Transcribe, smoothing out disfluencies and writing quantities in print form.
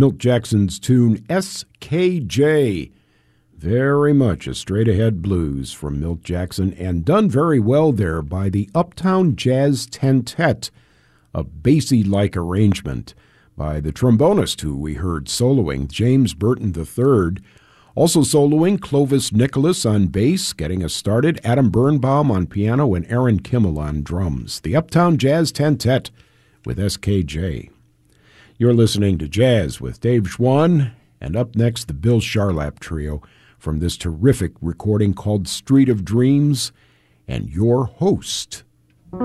Milt Jackson's tune SKJ. Very much a straight-ahead blues from Milt Jackson, and done very well there by the Uptown Jazz Tentet, a bassy-like arrangement by the trombonist who we heard soloing, James Burton III. Also soloing, Clovis Nicholas on bass, getting us started, Adam Birnbaum on piano, and Aaron Kimmel on drums. The Uptown Jazz Tentet with SKJ. You're listening to Jazz with Dave Schwann, and up next, the Bill Charlap Trio from this terrific recording called Street of Dreams, and your host,